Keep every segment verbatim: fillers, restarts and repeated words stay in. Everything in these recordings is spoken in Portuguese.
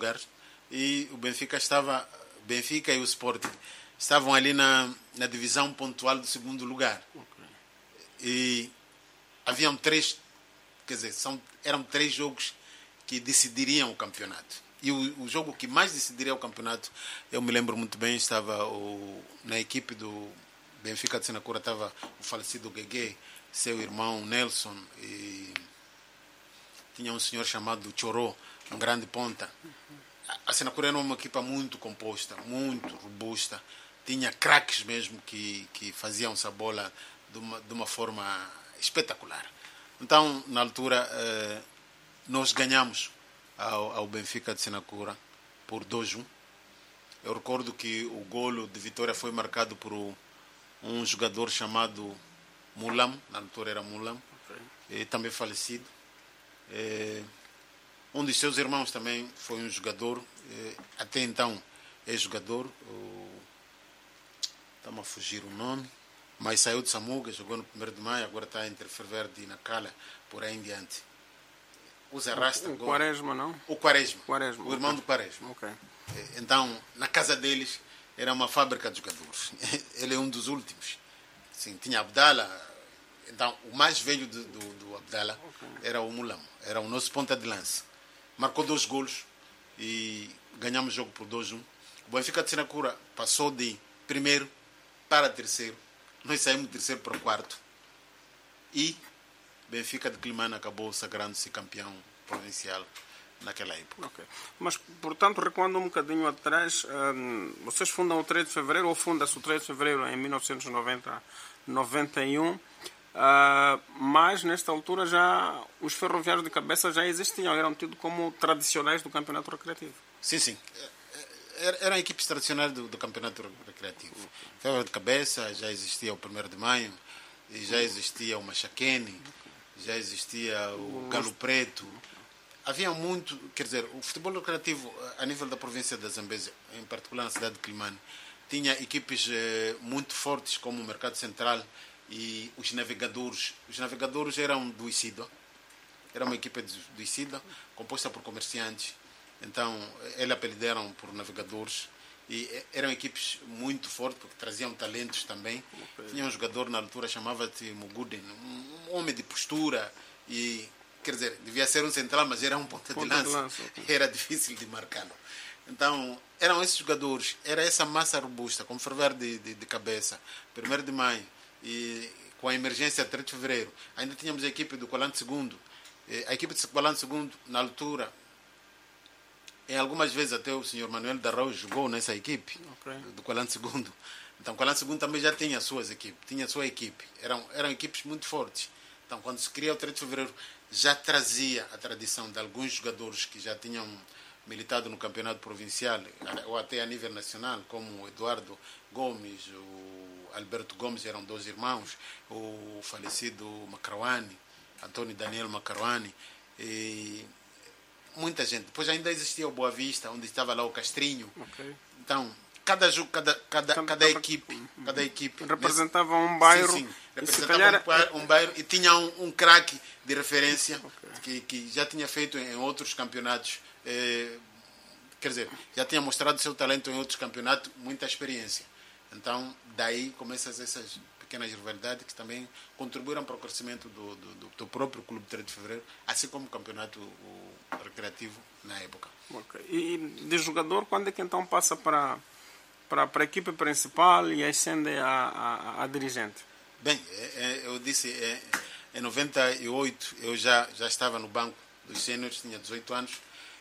lugar, e o Benfica estava, Benfica e o Sporting estavam ali na, na divisão pontual do segundo lugar. Okay. E haviam três, quer dizer, são, eram três jogos que decidiriam o campeonato. E o, o jogo que mais decidiria o campeonato, eu me lembro muito bem, estava o, na equipe do Benfica de Sinacura, estava o falecido Guegué, seu irmão Nelson, e tinha um senhor chamado Choró, um grande ponta. A Sinacura era uma equipa muito composta, muito robusta, tinha craques mesmo que, que faziam essa bola de uma, de uma forma espetacular. Então, na altura, eh, nós ganhamos ao, ao Benfica de Sinacura por dois a um. Eu recordo que o golo de vitória foi marcado por um jogador chamado Mulam, na altura era Mulam, okay. E também falecido. É, um de seus irmãos também foi um jogador, é, até então é jogador, estamos a fugir o nome, mas saiu de Samuga, jogou no primeiro de maio, agora está entre Ferverde e Nacala, por aí em diante. Usa rasta. O, o Quaresma, não? O Quaresma. Quaresma. O irmão okay. do Quaresma. Okay. Então, na casa deles, era uma fábrica de jogadores. Ele é um dos últimos. Sim, tinha Abdala. Então, o mais velho do, do, do Abdala okay. era o Mulam. Era o nosso ponta de lança. Marcou dois golos e ganhamos o jogo por dois a um. O Benfica de Sinacura passou de primeiro para terceiro. Nós saímos de terceiro para o quarto. E Benfica de Climane acabou sagrando-se campeão provincial naquela época. Okay. Mas, portanto, recuando um bocadinho atrás, um, vocês fundam o três de fevereiro, ou funda-se o três de fevereiro em mil novecentos e noventa, noventa e um, uh, mas, nesta altura, já os ferroviários de cabeça já existiam, eram tidos como tradicionais do campeonato recreativo. Sim, sim. Eram equipes tradicionais do, do campeonato recreativo. Okay. Ferro de cabeça, já existia o primeiro de maio, e já existia o Machaquene, já existia o Galo Preto. Havia muito, quer dizer, o futebol recreativo a nível da província da Zambésia, em particular na cidade de Climane, tinha equipes eh, muito fortes como o Mercado Central e os Navegadores. Os Navegadores eram do Isido, era uma equipe do Isido, composta por comerciantes, então eles apelidaram por Navegadores. E eram equipes muito fortes, porque traziam talentos também. Okay. Tinha um jogador na altura, chamava-se Muguden, um homem de postura, e, quer dizer, devia ser um central, mas era um ponta, ponta de lança. De lança okay. Era difícil de marcá-lo. Então, eram esses jogadores, era essa massa robusta, com ferver de, de, de cabeça, primeiro de maio, e com a emergência de três de fevereiro. Ainda tínhamos a equipe do Colante segundo. A equipe do Colante segundo, na altura, em algumas vezes até o senhor Manuel Darrão jogou nessa equipe, okay. do Colante segundo. Então o Colante segundo também já tinha as suas equipes, tinha a sua equipe. Eram, eram equipes muito fortes. Então quando se cria o três de fevereiro, já trazia a tradição de alguns jogadores que já tinham militado no campeonato provincial, ou até a nível nacional, como o Eduardo Gomes, o Alberto Gomes, eram dois irmãos, o falecido Macaruani, Antônio Daniel Macaruani, e muita gente. Depois ainda existia o Boa Vista, onde estava lá o Castrinho. Okay. Então, cada jogo, cada, cada, cada, cada equipe, cada equipe representava nesse, um bairro. Sim, sim, representava calhar... um, bairro e tinha um, um craque de referência okay. que, que já tinha feito em outros campeonatos. Eh, quer dizer, já tinha mostrado seu talento em outros campeonatos, muita experiência. Então, daí começam essas pequenas rivalidades que também contribuíram para o crescimento do, do, do próprio Clube três de fevereiro, assim como o campeonato o, recreativo na época. Okay. E de jogador, quando é que então passa para, para, para a equipe principal e ascende a, a, a dirigente? Bem, eu disse, em noventa e oito eu já, já estava no banco dos sêniores, tinha dezoito anos,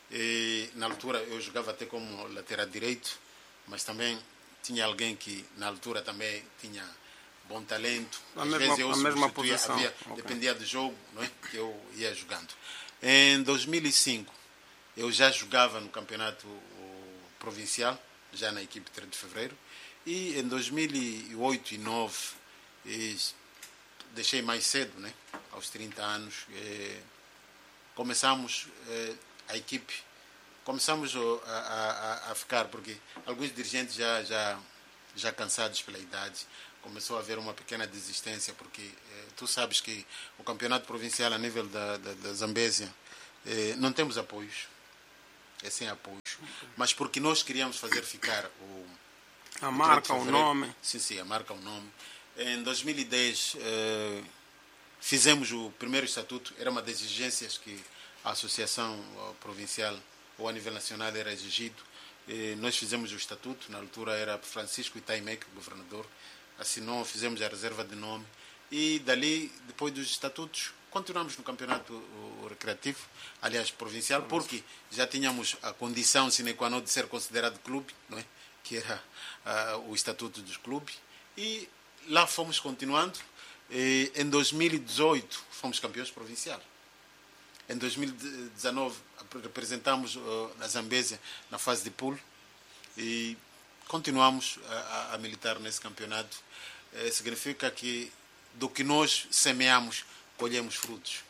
e na altura eu jogava até como lateral direito, mas também tinha alguém que na altura também tinha bom talento. A Às mesma, vezes eu a mesma posição. Havia, okay. Dependia do jogo, não é? Que eu ia jogando. Em dois mil e cinco eu já jogava no campeonato provincial, já na equipe três de fevereiro, e em dois mil e oito e dois mil e nove deixei mais cedo, né? Aos trinta anos, eh, começamos eh, a equipe, começamos a, a, a ficar, porque alguns dirigentes já, já, já cansados pela idade, começou a haver uma pequena desistência, porque eh, tu sabes que o campeonato provincial a nível da, da, da Zambésia, eh, não temos apoios, é sem apoios. mas porque nós queríamos fazer ficar o, a o marca, o fevereiro. nome. Sim, sim, a marca, o nome. Em dois mil e dez eh, fizemos o primeiro estatuto, era uma das exigências que a Associação Provincial ou a nível nacional era exigido. E nós fizemos o estatuto, na altura era Francisco Itaimec, governador, assinou, fizemos a reserva de nome e dali, depois dos estatutos, continuamos no campeonato recreativo, aliás, provincial, porque já tínhamos a condição sine qua non de ser considerado clube, não é? Que era uh, o estatuto dos clubes, e lá fomos continuando. E em dois mil e dezoito fomos campeões provincial. Em dois mil e dezanove representamos uh, na Zambésia na fase de pool e continuamos a, a militar nesse campeonato. Uh, significa que do que nós semeamos, colhemos frutos.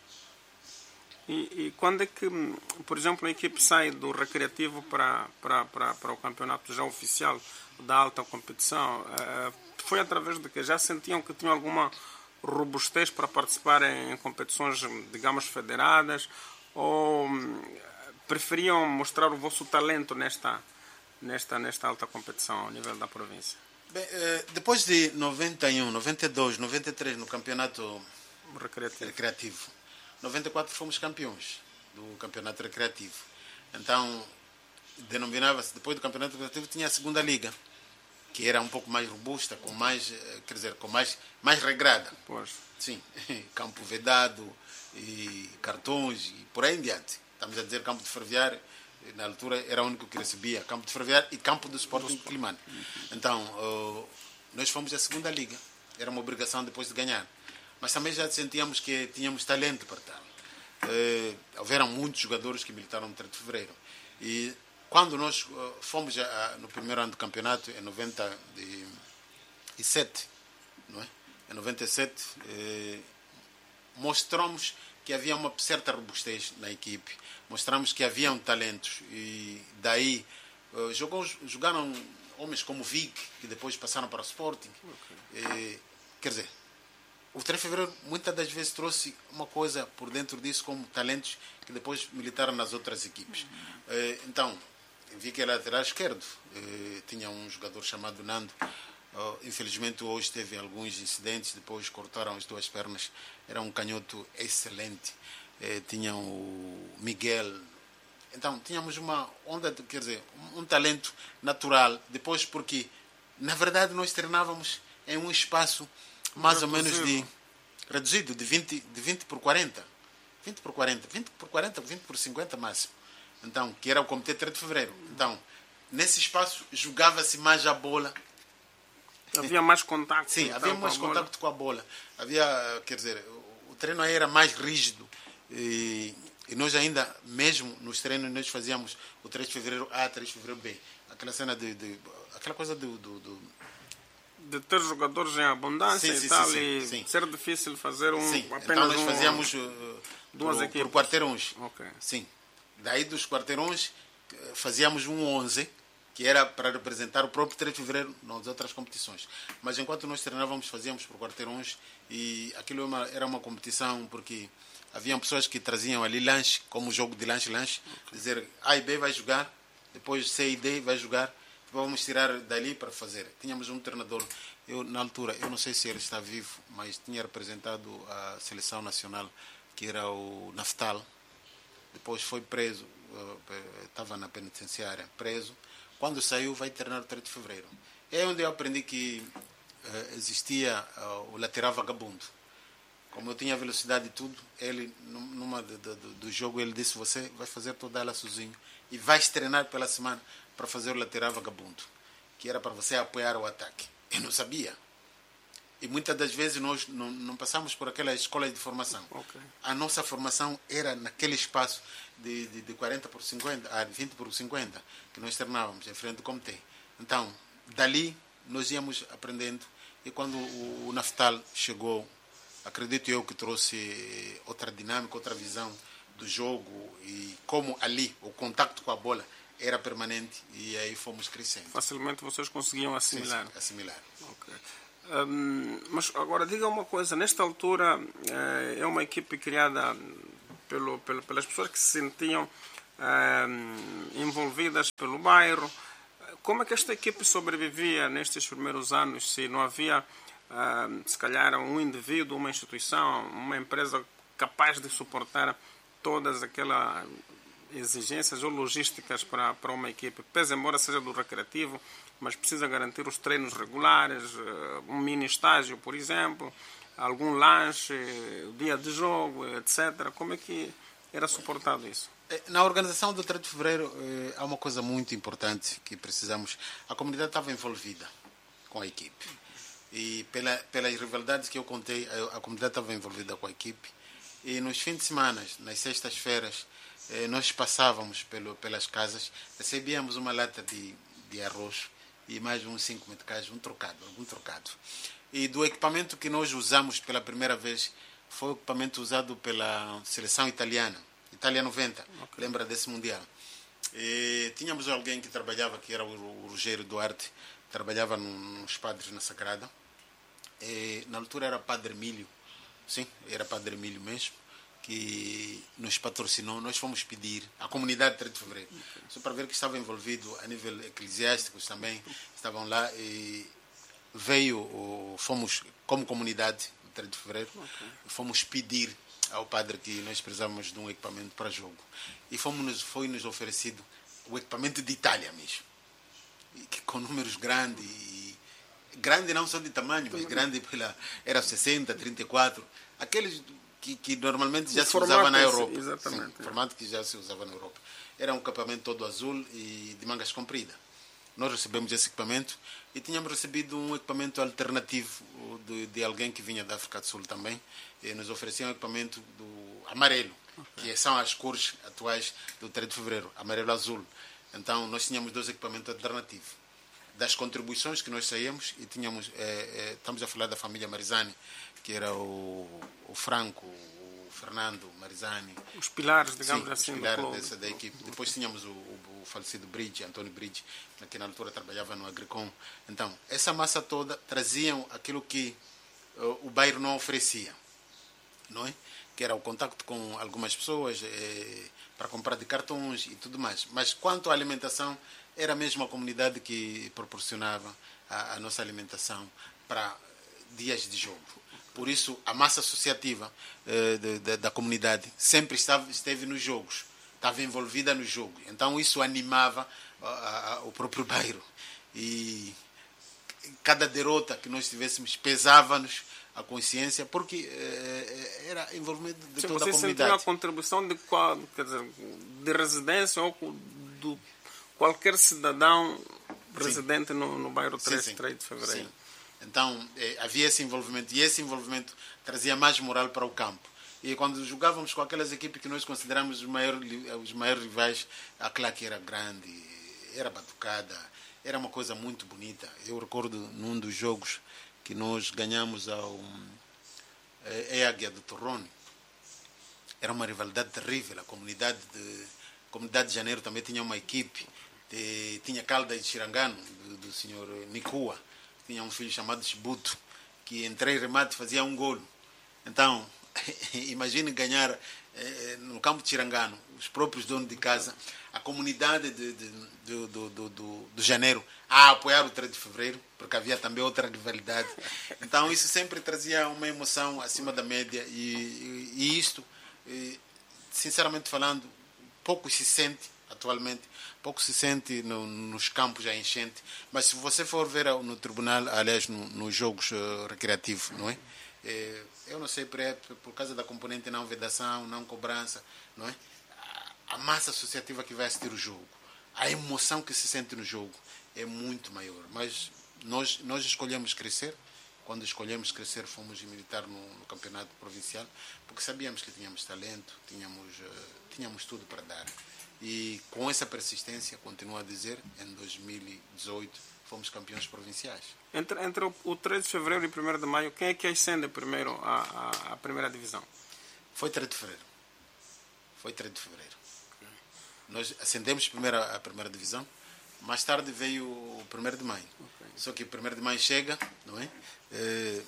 E, e quando é que, por exemplo, a equipe sai do recreativo para, para, para, para o campeonato já oficial da alta competição? Uh, foi através de que já sentiam que tinham alguma robustez para participar em competições, digamos, federadas, ou preferiam mostrar o vosso talento nesta, nesta, nesta alta competição ao nível da província? Bem, depois de noventa e um, noventa e dois, noventa e três no campeonato recreativo, recreativo noventa e quatro fomos campeões do campeonato recreativo. Então, denominava-se, depois do campeonato recreativo, tinha a segunda liga, que era um pouco mais robusta, com mais, quer dizer, com mais, mais regrada. Pois. Sim, campo vedado, e cartões, e por aí em diante. Estamos a dizer campo de Ferroviário, na altura era o único que recebia, campo de Ferroviário e campo do Sporting Climane. Então, uh, nós fomos à segunda liga, era uma obrigação depois de ganhar. Mas também já sentíamos que tínhamos talento para tal. Uh, houveram muitos jogadores que militaram no três de fevereiro. E quando nós uh, fomos a, a, no primeiro ano do campeonato, em noventa e sete, não é? Em noventa e sete, eh, mostramos que havia uma certa robustez na equipe, mostramos que haviam talentos e daí uh, jogou, jogaram homens como Vic, que depois passaram para o Sporting. Okay. Eh, quer dizer, o três de fevereiro muitas das vezes trouxe uma coisa por dentro disso como talentos que depois militaram nas outras equipes. Uhum. Eh, então, vi que era lateral esquerdo, eh, tinha um jogador chamado Nando. Uh, infelizmente hoje teve alguns incidentes, depois cortaram as duas pernas. Era um canhoto excelente. Eh, tinha o Miguel. Então tínhamos uma onda, de, quer dizer, um, um talento natural. Depois porque, na verdade, nós treinávamos em um espaço mais reduzido. ou menos de reduzido, de vinte, de vinte por quarenta. vinte por quarenta, vinte por quarenta, vinte por cinquenta máximo. Então, que era o Comitê três de fevereiro. Então, nesse espaço jogava-se mais a bola. Havia mais contato. Sim, então, havia mais com contato com a bola. Havia, quer dizer, o treino aí era mais rígido. E, e nós ainda, mesmo nos treinos, nós fazíamos o três de fevereiro A, três de fevereiro B. Aquela cena de... de aquela coisa do... do, do... de ter jogadores em abundância, sim, sim, e tal, sim, sim, e sim. ser difícil fazer um, sim. apenas então nós um, fazíamos uh, duas por, equipes. por quarteirões. Okay. Sim. Daí dos quarteirões fazíamos um onze, que era para representar o próprio três de fevereiro nas outras competições. Mas enquanto nós treinávamos, fazíamos por quarteirões e aquilo era uma, era uma competição porque haviam pessoas que traziam ali lanche, como jogo de lanche-lanche, okay. dizer A e B vai jogar, depois C e D vai jogar, depois vamos tirar dali para fazer. Tínhamos um treinador, eu na altura, eu não sei se ele está vivo, mas tinha representado a seleção nacional, que era o Naftal. Depois foi preso, estava na penitenciária, preso. Quando saiu, vai treinar o três de fevereiro. É onde eu aprendi que uh, existia uh, o lateral vagabundo. Como eu tinha velocidade e tudo, ele, numa do, do, do jogo, ele disse, você vai fazer toda ela sozinho e vai treinar pela semana para fazer o lateral vagabundo, que era para você apoiar o ataque. Eu não sabia. E muitas das vezes nós não, não passamos por aquela escola de formação. Okay. A nossa formação era naquele espaço de, de, de quarenta por cinquenta, a vinte por cinquenta, que nós treinávamos em frente do comitê. Então, dali nós íamos aprendendo. E quando o, o Naftal chegou, acredito eu que trouxe outra dinâmica, outra visão do jogo e como ali o contato com a bola era permanente e aí fomos crescendo. Facilmente vocês conseguiam assimilar. Sim, sim, assimilar. Okay. Um, mas agora diga uma coisa, nesta altura é uma equipe criada pelo, pelo, pelas pessoas que se sentiam uh, envolvidas pelo bairro. Como é que esta equipe sobrevivia nestes primeiros anos, se não havia, uh, se calhar, um indivíduo, uma instituição, uma empresa capaz de suportar todas aquelas exigências ou logísticas para, para uma equipe? Pese embora seja do recreativo, mas precisa garantir os treinos regulares, uh, um mini estágio, por exemplo, algum lanche, o dia de jogo, etcétera. Como é que era suportado isso? Na organização do três de fevereiro eh, há uma coisa muito importante que precisamos. A comunidade estava envolvida com a equipe. E pela, pelas rivalidades que eu contei, a, a comunidade estava envolvida com a equipe. E nos fins de semana, nas sextas-feiras, eh, nós passávamos pelo, pelas casas, recebíamos uma lata de, de arroz e mais uns cinco meticais, um trocado, algum trocado. E do equipamento que nós usamos pela primeira vez, foi o equipamento usado pela seleção italiana. Itália noventa, okay. Lembra desse Mundial. E tínhamos alguém que trabalhava, que era o Rogério Duarte, trabalhava nos Padres na Sagrada. E, na altura era Padre Emílio, sim, era Padre Emílio mesmo, que nos patrocinou. Nós fomos pedir, a comunidade de três de fevereiro, okay. Só para ver que estava envolvido a nível eclesiástico também, estavam lá e veio, fomos como comunidade de três de fevereiro, okay. Fomos pedir ao padre que nós precisávamos de um equipamento para jogo. E fomos, foi-nos oferecido o equipamento de Itália mesmo. E que, com números grandes. E, grande não só de tamanho, mas grande pela... Era sessenta, trinta e quatro. Aqueles que, que normalmente já o se usava na Europa. Exatamente. Sim, o formato que já se usava na Europa. Era um equipamento todo azul e de mangas compridas. Nós recebemos esse equipamento e tínhamos recebido um equipamento alternativo de, de alguém que vinha da África do Sul também. E nos ofereciam um equipamento do amarelo, okay. Que são as cores atuais do três de fevereiro, amarelo-azul. Então, nós tínhamos dois equipamentos alternativos. Das contribuições que nós saímos, e tínhamos, é, é, estamos a falar da família Marizani, que era o, o Franco, o Fernando Marizani. Os pilares, digamos sim, assim, os pilares do dessa, da equipe. Depois tínhamos o, o, o falecido Bridge, Antônio Bridge, que na altura trabalhava no Agricom. Então, essa massa toda traziam aquilo que uh, o bairro não oferecia. Não é? Que era o contacto com algumas pessoas eh, para comprar de cartões e tudo mais. Mas quanto à alimentação, era mesmo a comunidade que proporcionava a, a nossa alimentação para dias de jogo. Por isso, a massa associativa eh, de, de, da comunidade sempre estava, esteve nos jogos, estava envolvida no jogo. Então, isso animava a, a, o próprio bairro. E cada derrota que nós tivéssemos pesava-nos a consciência, porque eh, era envolvimento de Sim, toda a comunidade. Você sentiu a contribuição de, qual, quer dizer, de residência ou do qualquer cidadão residente no, no bairro três de fevereiro? Sim. Então, eh, havia esse envolvimento, e esse envolvimento trazia mais moral para o campo. E quando jogávamos com aquelas equipes que nós consideramos os maiores, os maiores rivais, a claque era grande, era batucada, era uma coisa muito bonita. Eu recordo num dos jogos que nós ganhamos ao é, Águia do Torrone. Era uma rivalidade terrível. A comunidade de, a comunidade de Janeiro também tinha uma equipe. De, tinha Calda de Chirangano, do, do senhor Nicua. Tinha um filho chamado Chibuto, que em três remates fazia um golo. Então, imagine ganhar eh, no campo de Chirangano, os próprios donos de casa, a comunidade de, de, de, do, do, do, do Janeiro a apoiar o três de fevereiro, porque havia também outra rivalidade. Então isso sempre trazia uma emoção acima da média e, e, e isto, e, sinceramente falando, pouco se sente atualmente, pouco se sente no, nos campos a enchente, mas se você for ver no tribunal, aliás, no, nos jogos uh, recreativos, não é? É, eu não sei, por, por causa da componente não vedação, não cobrança, não é? A massa associativa que vai assistir o jogo, a emoção que se sente no jogo é muito maior. Mas nós, nós escolhemos crescer. Quando escolhemos crescer, fomos militar no, no campeonato provincial, porque sabíamos que tínhamos talento, tínhamos, uh, tínhamos tudo para dar. E com essa persistência, continuo a dizer, em dois mil e dezoito fomos campeões provinciais. Entre, entre o, o três de fevereiro e o primeiro de maio, quem é que ascende primeiro à, à, à primeira divisão? Foi três de fevereiro. Foi três de fevereiro. Nós ascendemos primeiro à primeira divisão, mais tarde veio o primeiro de maio. Okay. Só que o primeiro de maio chega, não é? é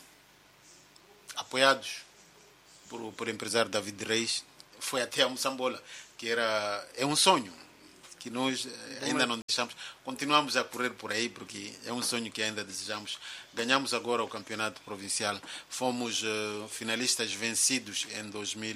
apoiados por, por empresário David Reis, foi até a Moçambola, que que era, é um sonho que nós ainda não deixamos, continuamos a correr por aí porque é um sonho que ainda desejamos. Ganhamos agora o campeonato provincial, fomos uh, finalistas vencidos em dois mil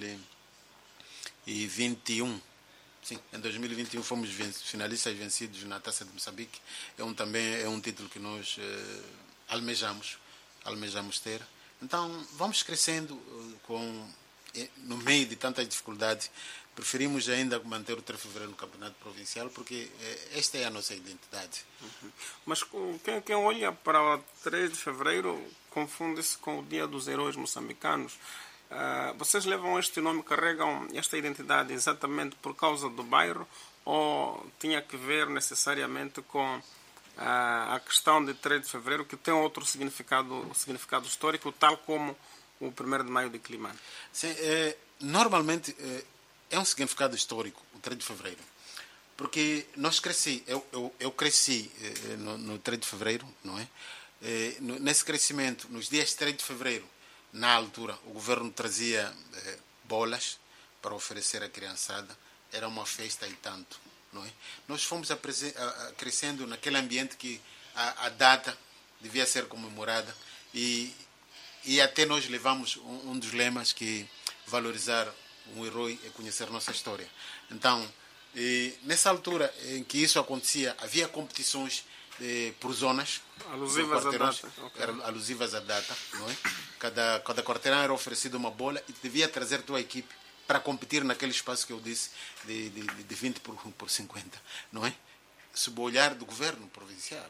e vinte e um. Sim, em dois mil e vinte e um fomos finalistas vencidos na Taça de Moçambique. É um, também é um título que nós uh, almejamos, almejamos ter. Então vamos crescendo uh, com, no meio de tantas dificuldades. Preferimos ainda manter o três de fevereiro no campeonato provincial porque esta é a nossa identidade. Uhum. Mas quem, quem olha para o três de fevereiro confunde-se com o Dia dos Heróis Moçambicanos. Uh, vocês levam este nome, carregam esta identidade exatamente por causa do bairro ou tinha que ver necessariamente com uh, a questão de três de fevereiro que tem outro significado, significado histórico, tal como o primeiro de maio de Climane? Sim, é, normalmente... É, é um significado histórico, o três de fevereiro, porque nós cresci, eu, eu, eu cresci eh, no, no três de fevereiro, não é? Eh, no, nesse crescimento, nos dias três de fevereiro, na altura, o governo trazia eh, bolas para oferecer à criançada, era uma festa e tanto, não é? Nós fomos a, a, a, crescendo naquele ambiente que a, a data devia ser comemorada e, e até nós levamos um, um dos lemas que valorizar um herói é conhecer nossa história. Então, e, nessa altura em que isso acontecia, havia competições eh, por zonas, alusivas à data. Okay. Eram alusivas à data, não é? Cada, cada quarteirão era oferecido uma bola e devia trazer a tua equipe para competir naquele espaço que eu disse de, de, de vinte por, por cinquenta, não é? Sob o olhar do governo provincial.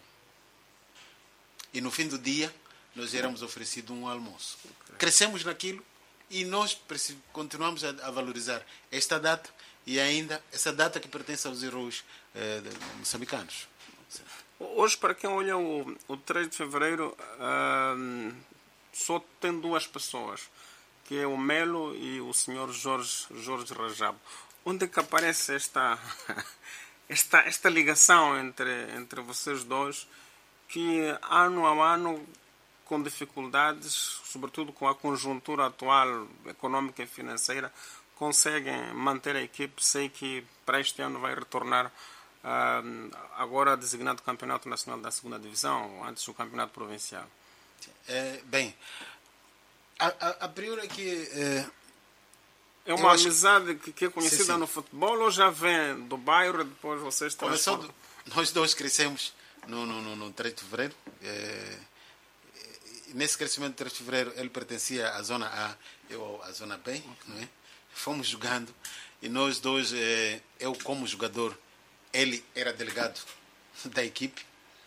E no fim do dia, nós éramos oferecidos um almoço. Okay. Crescemos naquilo. E nós continuamos a valorizar esta data e ainda essa data que pertence aos heróis eh, moçambicanos. Hoje, para quem olha o, o três de fevereiro, uh, só tem duas pessoas, que é o Melo e o senhor Jorge, Jorge Rajabo. Onde é que aparece esta, esta, esta ligação entre, entre vocês dois, que ano a ano, com dificuldades, sobretudo com a conjuntura atual econômica e financeira, conseguem manter a equipe? Sei que para este ano vai retornar uh, agora designado Campeonato Nacional da Segunda Divisão, antes do Campeonato Provincial. É, bem, a, a, a priori é que... É, é uma amizade que, que é conhecida sim, sim. no futebol ou já vem do bairro e depois vocês estão... Do, nós dois crescemos no, no, no, no três de fevereiro. É, nesse crescimento de três de fevereiro, ele pertencia à zona A, eu à zona B, não é? Fomos jogando e nós dois, eu como jogador, ele era delegado da equipe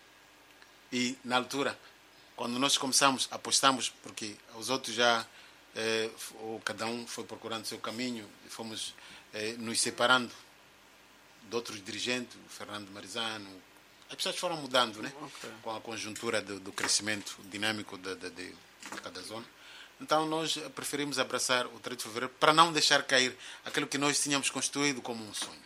e na altura, quando nós começamos, apostamos, porque os outros já, eh, cada um foi procurando seu caminho e fomos eh, nos separando de outros dirigentes, o Fernando Marizano. As pessoas foram mudando, né? Okay. Com a conjuntura do, do crescimento dinâmico de, de, de, de cada zona. Então nós preferimos abraçar o três de fevereiro para não deixar cair aquilo que nós tínhamos construído como um sonho.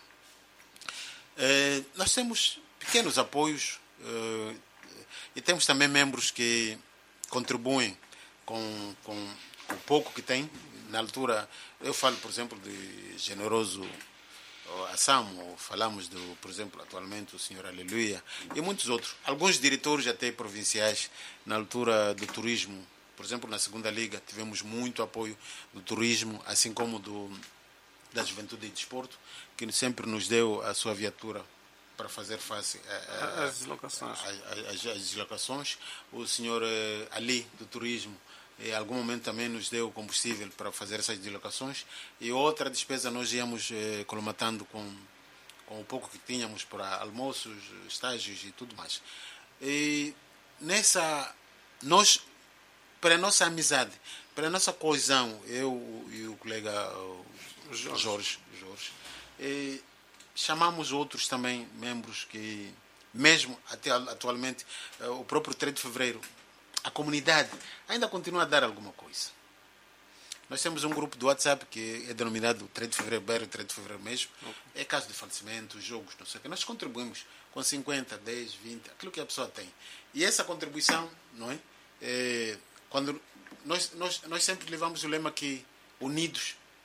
Eh, nós temos pequenos apoios eh, e temos também membros que contribuem com, com o pouco que têm. Na altura, eu falo, por exemplo, de Generoso Assamo, falamos, do, por exemplo, atualmente o senhor Aleluia e muitos outros. Alguns diretores até provinciais, na altura do turismo, por exemplo, na segunda liga, tivemos muito apoio do turismo, assim como do, da Juventude e Desporto, que sempre nos deu a sua viatura para fazer face às deslocações. As deslocações. O senhor eh, Ali, do turismo, em algum momento também nos deu combustível para fazer essas deslocações. E outra despesa nós íamos eh, colmatando com, com o pouco que tínhamos para almoços, estágios e tudo mais. E nessa, nós, para a nossa amizade, para a nossa coesão, eu e o colega o Jorge, Jorge, Jorge e chamamos outros também membros que, mesmo até atualmente, o próprio três de fevereiro, a comunidade ainda continua a dar alguma coisa. Nós temos um grupo do WhatsApp que é denominado três de fevereiro, bairro três de fevereiro mesmo. Okay. É caso de falecimento, jogos, não sei o que. Nós contribuímos com cinquenta, dez, vinte, aquilo que a pessoa tem. E essa contribuição, não é? É quando nós, nós, nós sempre levamos o lema que unidos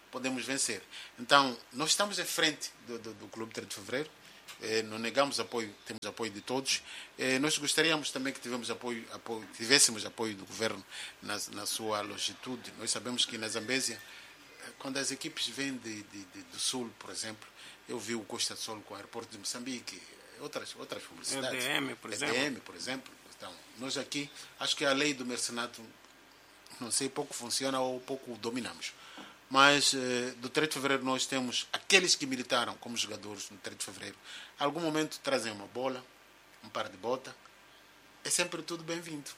podemos vencer. Então, nós estamos em frente do, do, do Clube três de Fevereiro, eh, não negamos apoio, temos apoio de todos. Eh, nós gostaríamos também que tivemos apoio, apoio, tivéssemos apoio do governo na, na sua longitude. Nós sabemos que na Zambésia, quando as equipes vêm de, de, de, do Sul, por exemplo, eu vi o Costa do Sol com o aeroporto de Moçambique, outras, outras publicidades. E D M, por exemplo. E D M, por exemplo. Então, nós aqui, acho que a lei do mercenato, não sei, pouco funciona ou pouco dominamos. Mas eh, do três de Fevereiro nós temos aqueles que militaram como jogadores no três de Fevereiro. Em algum momento trazem uma bola, um par de bota. É sempre tudo bem-vindo.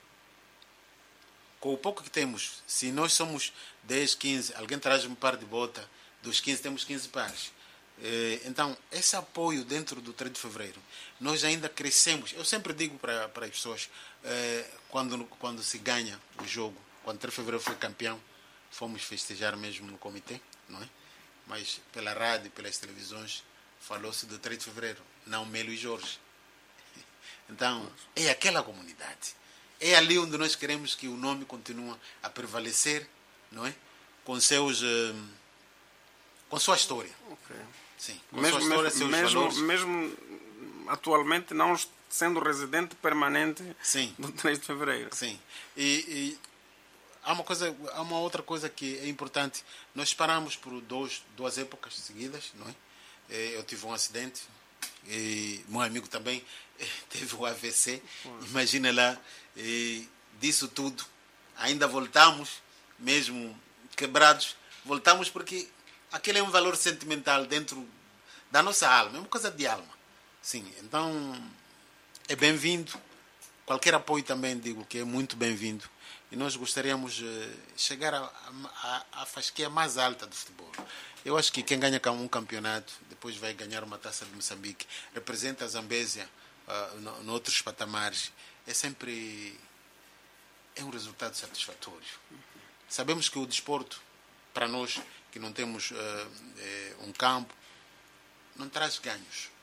Com o pouco que temos, se nós somos dez, quinze, alguém traz um par de bota, dos quinze temos quinze pares. Eh, então, esse apoio dentro do três de Fevereiro, nós ainda crescemos. Eu sempre digo para, para as pessoas, eh, quando, quando se ganha o jogo, quando o três de Fevereiro foi campeão, fomos festejar mesmo no comitê, não é? Mas pela rádio, pelas televisões, falou-se do três de Fevereiro, não Melo e Jorge. Então, é aquela comunidade. É ali onde nós queremos que o nome continue a prevalecer, não é? Com seus, com sua história. Okay. Sim, com mesmo, sua história, mesmo, seus mesmo, valores. Mesmo atualmente não sendo residente permanente Sim. do três de Fevereiro. Sim. E, e há uma coisa, há uma outra coisa que é importante. Nós paramos por dois, duas épocas seguidas, não é? Eu tive um acidente e meu amigo também teve um A V C. Imagina lá, e disso tudo ainda voltamos, mesmo quebrados, voltamos porque aquele é um valor sentimental dentro da nossa alma, é uma coisa de alma. Sim, então é bem-vindo. Qualquer apoio também digo que é muito bem-vindo. E nós gostaríamos de chegar à fasquia mais alta do futebol. Eu acho que quem ganha um campeonato, depois vai ganhar uma taça de Moçambique, representa a Zambésia uh, em outros patamares, é sempre é um resultado satisfatório. Sabemos que o desporto, para nós que não temos uh, é, um campo, não traz ganhos.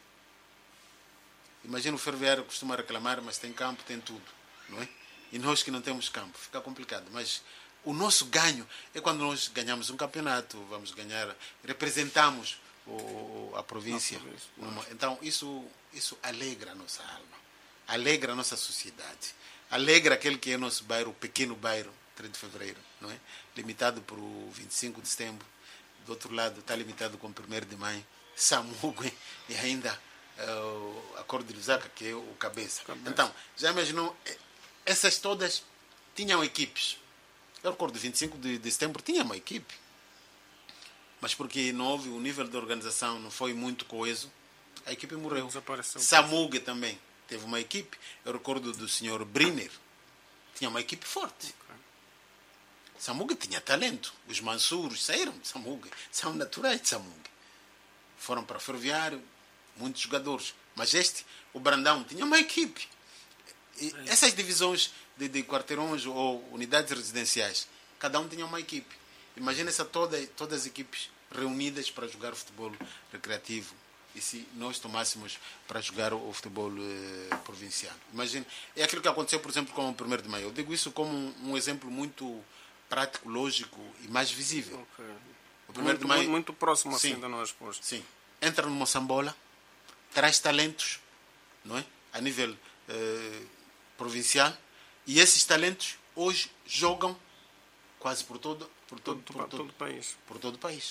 Imagina o ferroviário costuma reclamar, mas tem campo, tem tudo, não é? E nós que não temos campo, fica complicado. Mas o nosso ganho é quando nós ganhamos um campeonato, vamos ganhar, representamos o, a província. Numa, então, isso, isso alegra a nossa alma, alegra a nossa sociedade, alegra aquele que é o nosso bairro, o pequeno bairro, três de Fevereiro, não é? Limitado por vinte e cinco de setembro, do outro lado está limitado com o primeiro de maio, Samugue e ainda uh, a Cor de Lusaka, que é o cabeça. cabeça. Então, já imaginou? Essas todas tinham equipes. Eu recordo, vinte e cinco de setembro tinha uma equipe. Mas porque não houve, o nível de organização não foi muito coeso, a equipe morreu. Desapareceu. Samugue também teve uma equipe. Eu recordo do senhor Briner. Tinha uma equipe forte. Okay. Samugue tinha talento. Os Mansuros saíram de Samugue. São naturais de Samugue. Foram para o Ferroviário, muitos jogadores. Mas este, o Brandão, tinha uma equipe. E essas divisões de, de quarteirões ou unidades residenciais, cada um tinha uma equipe. Imagina essa toda, todas as equipes reunidas para jogar o futebol recreativo. E se nós tomássemos para jogar o, o futebol eh, provincial. Imagina, é aquilo que aconteceu, por exemplo, com o primeiro de maio. Eu digo isso como um, um exemplo muito prático, lógico e mais visível. Okay. O primeiro muito, de maio, muito, muito próximo assim sim, da nossa resposta. Sim. Entra no Moçambola, traz talentos, não é? A nível eh, provincial, e esses talentos hoje jogam quase por todo, por todo, todo, por todo, todo o país. Por todo o país.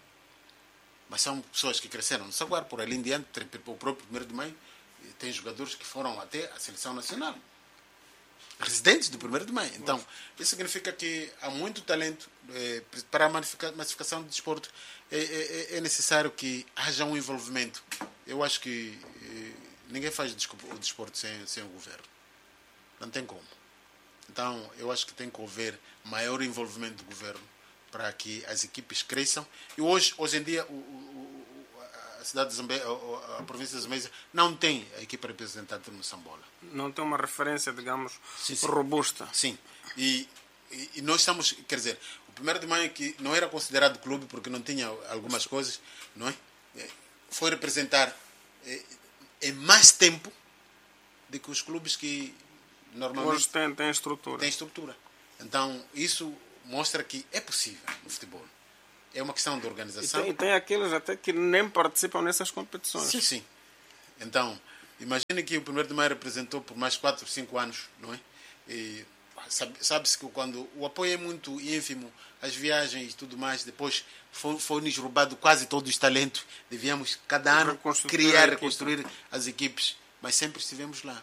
Mas são pessoas que cresceram no Saguaro, por ali em diante, o próprio primeiro de maio, tem jogadores que foram até a seleção nacional. Residentes do primeiro de maio. Então, isso significa que há muito talento. Eh, para a massificação do desporto é, é, é necessário que haja um envolvimento. Eu acho que eh, ninguém faz o desporto sem, sem o governo. Não tem como. Então, eu acho que tem que haver maior envolvimento do governo para que as equipes cresçam. E hoje, hoje em dia, o, o, a cidade de Zambésia, a província de Zambésia, não tem a equipe representada no Moçambola. Não tem uma referência, digamos, sim, sim. robusta. Sim. E, e, e nós estamos, quer dizer, o primeiro de maio que não era considerado clube porque não tinha algumas coisas, não é? Foi representar em mais tempo do que os clubes que normalmente hoje tem, tem estrutura. Tem estrutura. Então, isso mostra que é possível no futebol. é uma questão de E organização. tem, e tem aqueles até que nem participam nessas competições. Sim, sim. Então, imagine que o primeiro de maio representou por mais quatro, cinco anos, não é? E sabe- sabe-se que quando o apoio é muito ínfimo, as viagens e tudo mais, depois foi- foi-nos roubado quase todos os talentos. Devíamos, cada ano, Reconstituir a criar, equipa. reconstruir as equipes, mas sempre estivemos lá.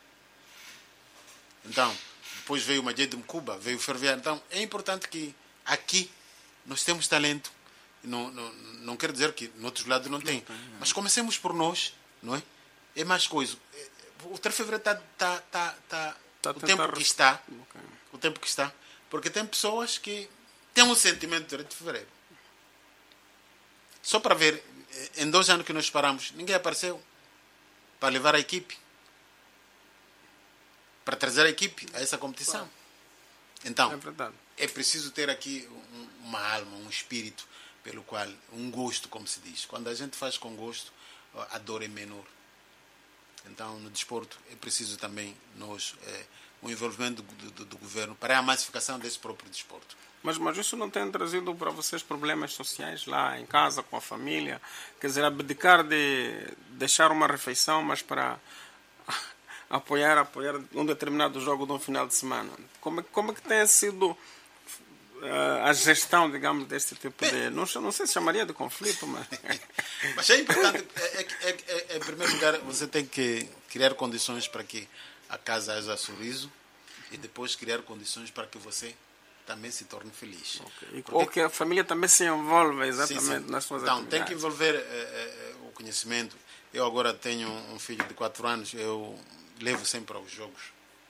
Então, depois veio o Majed de Mcuba, veio o Ferroviário. Então, é importante que aqui nós temos talento. Não, não, não quero dizer que no outros lados não tem. Mas comecemos por nós, não é? É mais coisa. O três de fevereiro está... Tá, tá, tá, Tá a o tentar tempo que está, Ok. o tempo que está, porque tem pessoas que têm um sentimento de três de fevereiro. Só para ver, em dois anos que nós paramos, ninguém apareceu para levar a equipe, para trazer a equipe a essa competição. Então, É verdade. é preciso ter aqui um- uma alma, um espírito pelo qual, um gosto, como se diz. Quando a gente faz com gosto, a dor é menor. Então, no desporto, é preciso também nós, é, o envolvimento do, do, do governo para a massificação desse próprio desporto. Mas, mas isso não tem trazido para vocês problemas sociais lá em casa, com a família? Quer dizer, abdicar de deixar uma refeição, mas para apoiar, apoiar um determinado jogo de um final de semana. Como, é- como é que tem sido eh, a gestão, digamos, deste tipo de... Não, sei- não sei se chamaria de conflito, mas... Mas é importante, é, é, é, é, em primeiro lugar, você tem que criar condições para que a casa haja sorriso e depois criar condições para que você também se torne feliz. E- Porque- Ou que a família também se envolva exatamente Sim, sim. nas suas Então, tem atividades. que envolver eh, eh, o conhecimento. Eu agora tenho um filho de quatro anos, eu levo sempre aos jogos.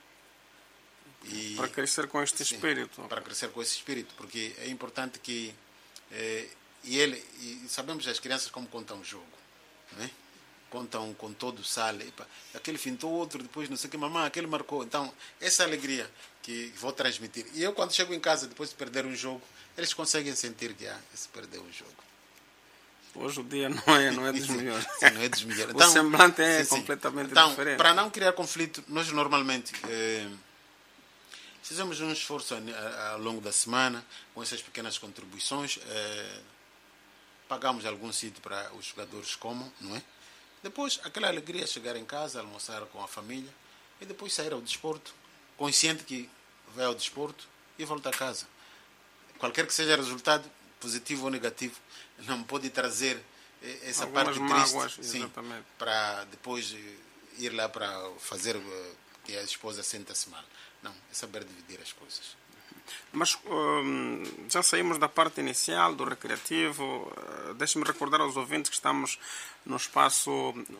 E, Para crescer com este sim, espírito. para crescer com esse espírito, porque é importante que eh, e ele e sabemos as crianças como contam o jogo, não é? Contam com todo o sal, epa, aquele fintou outro, depois não sei o que, mamãe, aquele marcou. Então, essa alegria que vou transmitir. E eu, quando chego em casa, depois de perder um jogo, eles conseguem sentir que ah, se perdeu um jogo. Hoje o dia não é, não é dos Sim, melhores. sim, não é dos melhores. O semblante é sim, sim. completamente Então, diferente. para não criar conflito, nós normalmente eh, fizemos um esforço a- a- ao longo da semana, com essas pequenas contribuições, eh, pagamos algum sítio para os jogadores comam, não é? Depois, aquela alegria de chegar em casa, almoçar com a família e depois sair ao desporto, consciente que vai ao desporto e volta a casa. Qualquer que seja o resultado, positivo ou negativo, não pode trazer eh, essa Algumas parte mágoas, triste, sim, exatamente. para depois eh, ir lá para fazer eh, que a esposa senta-se mal. Não, é saber dividir as coisas. Mas hum, já saímos da parte inicial, do recreativo. Uh, Deixe-me recordar aos ouvintes que estamos no espaço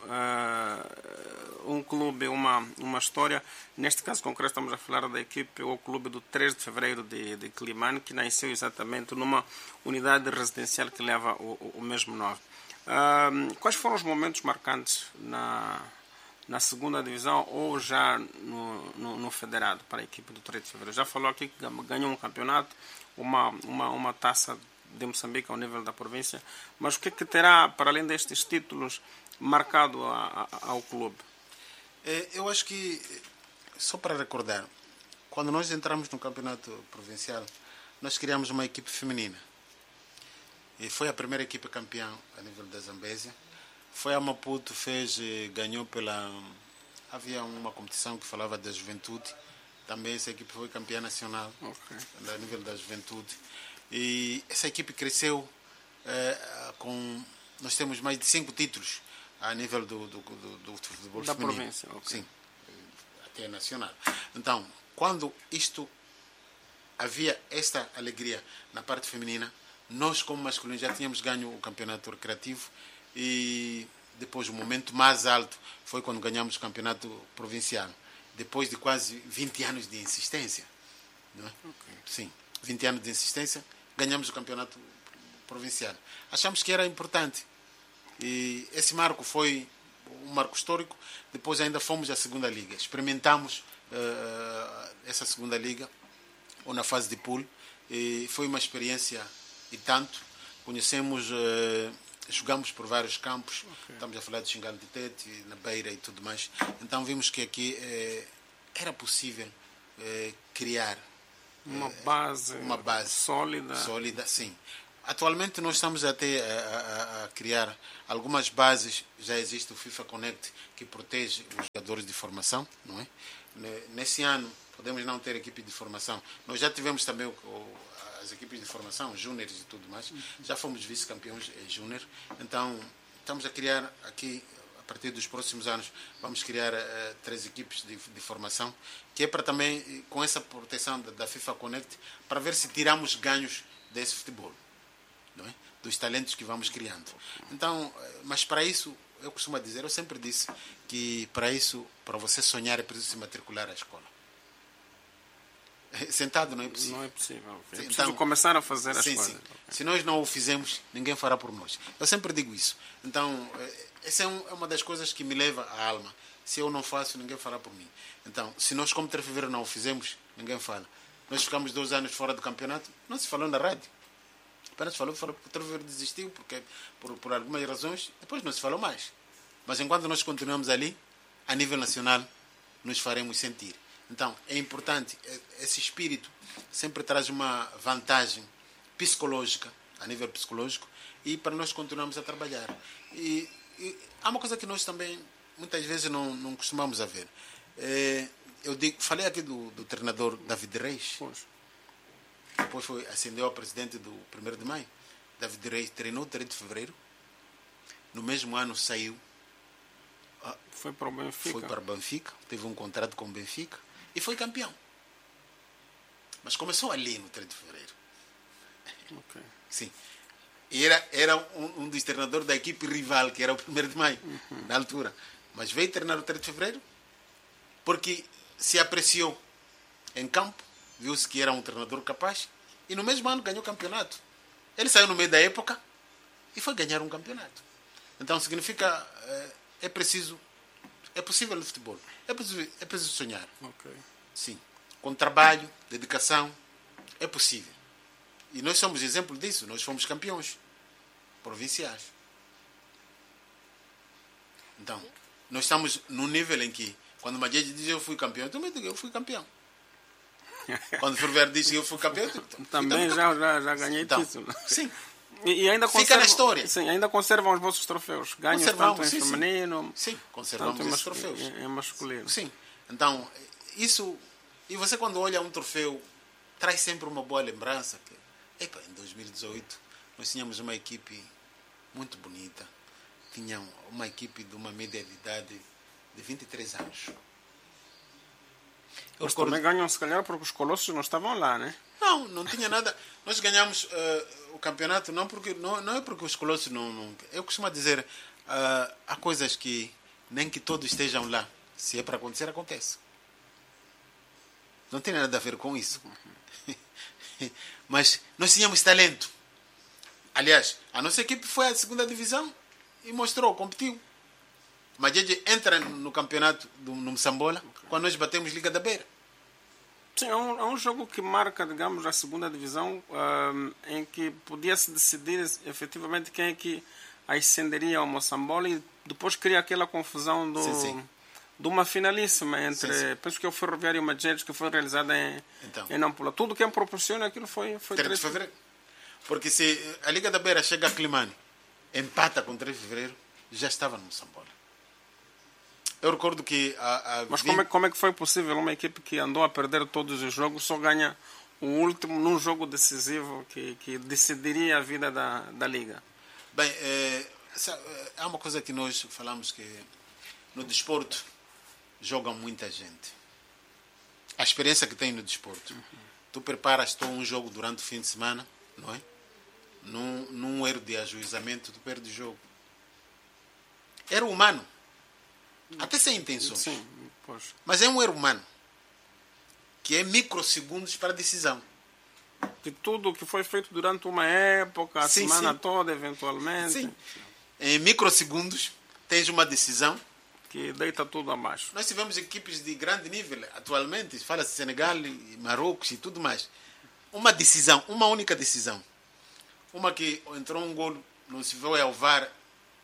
uh, Um Clube, uma, uma História. Neste caso concreto estamos a falar da equipe ou clube do três de fevereiro de, de Climane, que nasceu exatamente numa unidade residencial que leva o, o, o mesmo nome. Uh, quais foram os momentos marcantes na... na segunda divisão ou já no, no, no federado para a equipe do três de fevereiro? Já falou aqui que ganhou um campeonato, uma, uma, uma taça de Moçambique ao nível da província, mas o que, é que terá, para além destes títulos, marcado a, a, ao clube? Eh, Eu acho que, só para recordar, quando nós entramos no campeonato provincial, nós criamos uma equipe feminina. E foi a primeira equipe campeã a nível da Zambésia. Foi a Maputo, fez, eh, ganhou pela... Havia uma competição que falava da juventude. Também essa equipe foi campeã nacional, Ok. a nível da juventude. E essa equipe cresceu eh, com... Nós temos mais de cinco títulos a nível do, do, do, do futebol Da feminino. província, ok. Sim, até nacional. Então, quando isto havia esta alegria na parte feminina, nós como masculino já tínhamos ganho o campeonato recreativo e depois o momento mais alto foi quando ganhamos o campeonato provincial, depois de quase vinte anos de insistência, não é? Ok. Sim, vinte anos de insistência, ganhamos o campeonato provincial. Achamos que era importante e esse marco foi um marco histórico. Depois ainda fomos à segunda liga, experimentamos uh, essa segunda liga ou na fase de pool e foi uma experiência e tanto. Conhecemos, uh, jogamos por vários campos, okay. Estamos a falar de Xingal de Tete, na Beira e tudo mais. Então vimos que aqui eh, era possível eh, criar uma base, uma base sólida. sólida, sim. Atualmente nós estamos até a, a, a criar algumas bases, já existe o FIFA Connect que protege os jogadores de formação, não é? Nesse ano podemos não ter equipe de formação. Nós já tivemos também o, o, as equipes de formação, júniores e tudo mais. Já fomos vice-campeões eh, júnior. Então estamos a criar aqui, a partir dos próximos anos, vamos criar uh, três equipes de, de formação, que é para também, com essa proteção da, da FIFA Connect, para ver se tiramos ganhos desse futebol. Não é? Dos talentos que vamos criando. Então, mas para isso, eu costumo dizer, eu sempre disse que para isso, para você sonhar, é preciso se matricular à escola. Sentado não é possível. Não é possível. Okay. É então, preciso começar a fazer as sim, coisas. Sim. Okay. Se nós não o fizemos, ninguém fará por nós. Eu sempre digo isso. Então, essa é uma das coisas que me leva à alma. Se eu não faço, ninguém fará por mim. Então, se nós como três de fevereiro não o fizemos, ninguém fala. Nós ficamos dois anos fora do campeonato, não se falou na rádio. Apenas falou que o três de fevereiro desistiu porque, por, por algumas razões, depois não se falou mais. Mas enquanto nós continuamos ali, a nível nacional, nos faremos sentir. Então, é importante, esse espírito sempre traz uma vantagem psicológica, a nível psicológico, e para nós continuarmos a trabalhar. E, e há uma coisa que nós também, muitas vezes, não, não costumamos a ver. É, eu digo, falei aqui do, do treinador David Reis. Pois. Depois foi, ascendeu a presidente do primeiro de maio. David Reis treinou três de fevereiro. No mesmo ano saiu. Foi para o Benfica. Foi para o Benfica. Teve um contrato com o Benfica. E foi campeão. Mas começou ali no três de fevereiro. Okay. Sim. E era, era um, um dos treinadores da equipe rival, que era o primeiro de maio, uhum. na altura. Mas veio treinar o três de fevereiro porque se apreciou em campo. Viu-se que era um treinador capaz. E no mesmo ano ganhou o campeonato. Ele saiu no meio da época e foi ganhar um campeonato. Então significa, é preciso, é possível no futebol. É preciso, é preciso sonhar. Okay. Sim. Com trabalho, dedicação, é possível. E nós somos exemplo disso. Nós fomos campeões provinciais. Então, nós estamos num nível em que, quando o Majeje diz eu fui campeão, eu também digo eu fui campeão. Quando o Ferver disse que eu fui campeão, eu digo, também já, já, já ganhei então, título. Sim. E, e ainda fica conservam, na história. Sim, ainda conservam os vossos troféus. Ganhos tanto em sim, feminino. Sim, sim conservamos esses troféus. Em, em masculino. Sim. Então, isso. E você, quando olha um troféu, traz sempre uma boa lembrança. Que, epa, em dois mil e dezoito, nós tínhamos uma equipe muito bonita. Tinha uma equipe de uma média de idade de vinte e três anos. Eu Mas recordo... também ganham, se calhar, porque os colossos não estavam lá, né? Não, não tinha nada. Nós ganhamos uh, o campeonato não, porque, não, não é porque os colossos não... não eu costumo dizer, uh, há coisas que nem que todos estejam lá. Se é para acontecer, acontece. Não tem nada a ver com isso. Uhum. Mas nós tínhamos talento. Aliás, a nossa equipe foi à segunda divisão e mostrou, competiu. Mas a gente entra no campeonato do, no Moçambola, okay. quando nós batemos Liga da Beira. Sim, é um, é um jogo que marca, digamos, a segunda divisão, um, em que podia-se decidir efetivamente quem é que ascenderia ao Moçambola e depois cria aquela confusão do, sim, sim. de uma finalíssima entre, sim, sim. penso que é o Ferroviário e o Majeres, que foi realizada em, então. em Nampula. Tudo que proporciona aquilo foi... foi três de fevereiro. Porque se a Liga da Beira chega a Climane, empata com três de fevereiro, já estava no Moçambola. Eu recordo que... A, a Mas como é, como é que foi possível uma equipe que andou a perder todos os jogos só ganha o último num jogo decisivo que, que decidiria a vida da, da Liga? Bem, é, há uma coisa que nós falamos que no desporto joga muita gente. A experiência que tem no desporto. Uhum. Tu preparas todo um jogo durante o fim de semana, não é? Num, num erro de ajuizamento, tu perdes o jogo. Era humano. Até sem intenções. Sim, pois. Mas é um erro humano. Que é microsegundos para a decisão. De tudo que foi feito durante uma época, a sim, semana sim. toda, eventualmente. Sim. Em microsegundos, tens uma decisão que deita tudo abaixo. Nós tivemos equipes de grande nível atualmente, fala-se Senegal e Marrocos e tudo mais. Uma decisão, uma única decisão. Uma que entrou um gol, não se foi ao V A R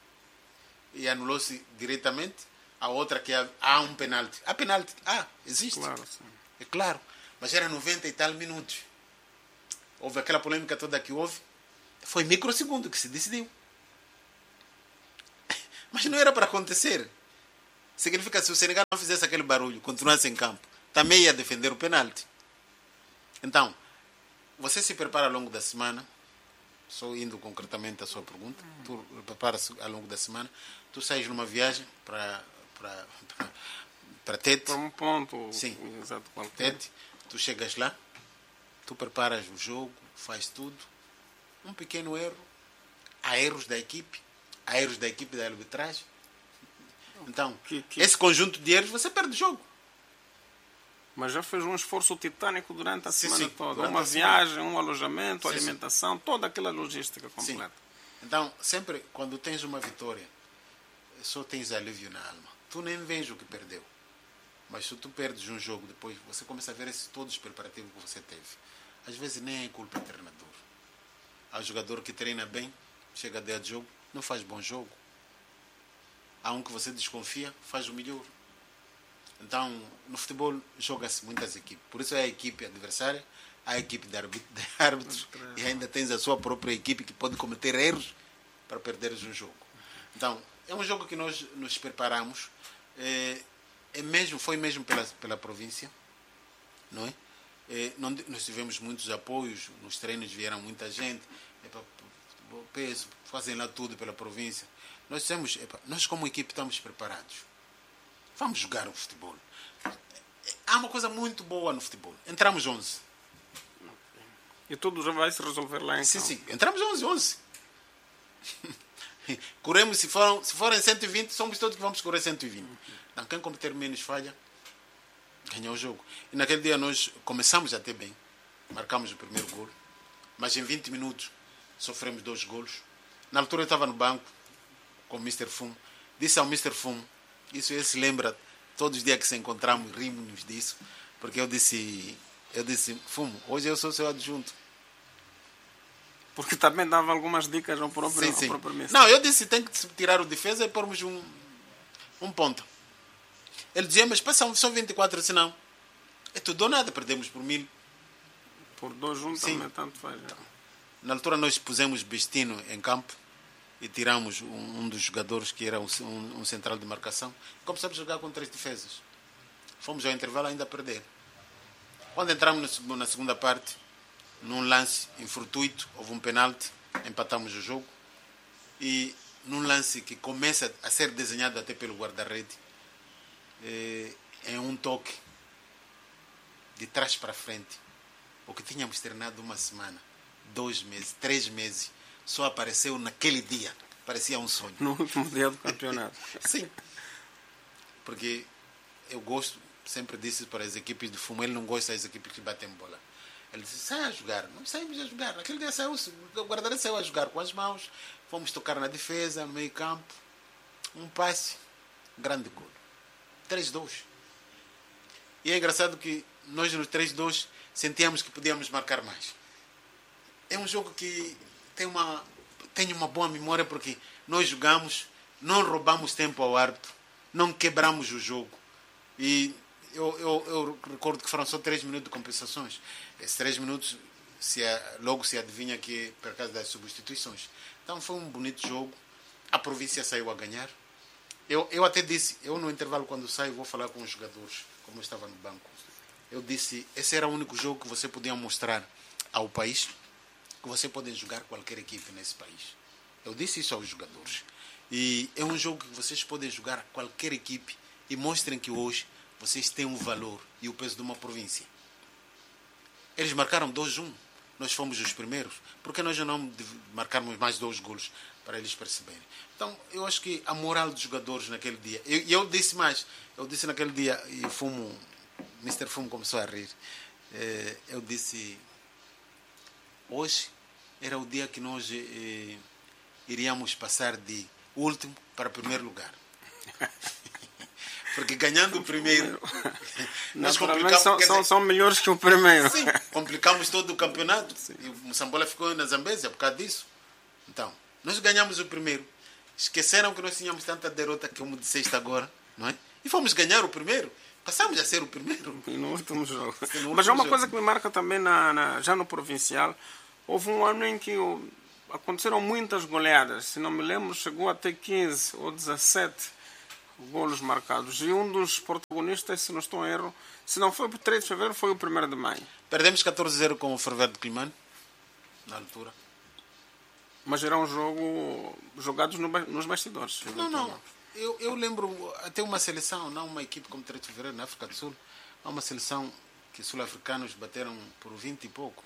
e anulou-se diretamente. A outra que há um penalti. Há penalti? Ah, existe. Claro, sim. É claro. Mas era noventa e tal minutos. Houve aquela polêmica toda que houve. Foi microsegundo que se decidiu. Mas não era para acontecer. Significa que se o Senegal não fizesse aquele barulho, continuasse em campo, também ia defender o penalti. Então, você se prepara ao longo da semana, só indo concretamente à sua pergunta, tu prepara-se ao longo da semana, tu sais numa viagem para para para Tete. Para um ponto. Sim. Exato, qualquer. Tete, tu chegas lá, tu preparas o jogo, faz tudo. Um pequeno erro, há erros da equipe, há erros da equipe da arbitragem. Então, que, que... esse conjunto de erros, você perde o jogo. Mas já fez um esforço titânico durante a sim, semana sim, toda. durante Uma viagem, semana. um alojamento, sim, alimentação, sim. Toda aquela logística completa. Sim. Então, sempre quando tens uma vitória, só tens alívio na alma. Tu nem vês o que perdeu. Mas se tu perdes um jogo depois, você começa a ver esse, todos os preparativos que você teve. Às vezes nem é culpa do treinador. Há um jogador que treina bem, chega a dia de jogo, não faz bom jogo. Há um que você desconfia, faz o melhor. Então, no futebol, joga-se muitas equipes. Por isso é a equipe adversária, a equipe de árbitros, e ainda tens a sua própria equipe que pode cometer erros para perderes um jogo. Então, é um jogo que nós nos preparamos. É, é mesmo, foi mesmo pela, pela província, não é? É, não, nós tivemos muitos apoios, nos treinos vieram muita gente, epa, peso, fazem lá tudo pela província. Nós dissemos, epa, nós como equipe estamos preparados. Vamos jogar o futebol. Há uma coisa muito boa no futebol. Entramos onze. E tudo já vai se resolver lá em Sim, campo. sim. Entramos onze, onze. Corremos, se, foram, se forem cento e vinte, somos todos que vamos correr cento e vinte. Então, quem cometer menos falha, ganhou o jogo. E naquele dia nós começamos até bem. Marcamos o primeiro gol. Mas em vinte minutos sofremos dois golos. Na altura eu estava no banco com o mister Fumo. Disse ao mister Fumo, isso ele se lembra, todos os dias que se encontramos, rimos disso. Porque eu disse, eu disse, Fumo, hoje eu sou seu adjunto. Porque também dava algumas dicas ao próprio, sim, ao sim. próprio mister. Não, eu disse, tem que tirar o defesa e pormos um, um ponto. Ele dizia, mas passam só vinte e quatro, eu disse, não. É tudo ou nada, perdemos por mil. Por dois juntos também tanto faz. Então, na altura nós pusemos Bestino em campo e tiramos um, um dos jogadores que era um, um, um central de marcação. Começamos a jogar com três defesas. Fomos ao intervalo ainda a perder. Quando entramos na, na segunda parte, num lance infrutuito, houve um penalti, empatamos o jogo. E num lance que começa a ser desenhado até pelo guarda-rede, é, em um toque de trás para frente, o que tínhamos treinado uma semana, dois meses, três meses, só apareceu naquele dia. Parecia um sonho. No último dia do campeonato. Sim. Porque eu gosto, sempre disse para as equipes de fumo, ele não gosta das equipes que batem bola. Ele disse, sai a jogar. Não saímos a jogar. Naquele dia saiu, o guarda-redes saiu a jogar com as mãos, fomos tocar na defesa, no meio campo, um passe, grande gol. três a dois. E é engraçado que nós no três a dois sentíamos que podíamos marcar mais. É um jogo que tem uma, tem uma boa memória porque nós jogamos, não roubamos tempo ao árbitro, não quebramos o jogo. E eu, eu, eu recordo que foram só três minutos de compensações. Esses três minutos se, logo se adivinha que é por causa das substituições. Então foi um bonito jogo. A província saiu a ganhar. Eu, eu até disse, eu no intervalo quando saio vou falar com os jogadores, como eu estava no banco. Eu disse, esse era o único jogo que você podia mostrar ao país, que você pode jogar qualquer equipe nesse país. Eu disse isso aos jogadores. E é um jogo que vocês podem jogar qualquer equipe e mostrem que hoje vocês têm um valor e o peso de uma província. Eles marcaram dois a um. Nós fomos os primeiros. Por que nós não marcarmos mais dois golos para eles perceberem? Então, eu acho que a moral dos jogadores naquele dia... E eu, eu disse mais. Eu disse naquele dia, e o Fumo, mister Fumo começou a rir. Eu disse... Hoje era o dia que nós eh, iríamos passar de último para primeiro lugar. Porque ganhando o primeiro... nós complicamos, são, dizer, são, são melhores que o primeiro. Sim, complicamos todo o campeonato. Sim. E o Moçambola ficou na Zambésia por causa disso. Então, nós ganhamos o primeiro. Esqueceram que nós tínhamos tanta derrota, como disseste agora, não é? E fomos ganhar o primeiro. Passamos a ser o primeiro. E no último jogo. No último Mas é uma jogo. coisa que me marca também, na, na, já no provincial. Houve um ano em que o, aconteceram muitas goleadas. Se não me lembro, chegou até quinze ou dezassete golos marcados. E um dos protagonistas, se não estou em erro, se não foi o três de fevereiro, foi o primeiro de maio. Perdemos catorze a zero com o Ferroviário de Climane, na altura. Mas era um jogo jogados no, nos bastidores. Não, não. Eu, eu lembro até uma seleção, não uma equipe como três de fevereiro, na África do Sul. Há uma seleção que sul-africanos bateram por vinte e pouco.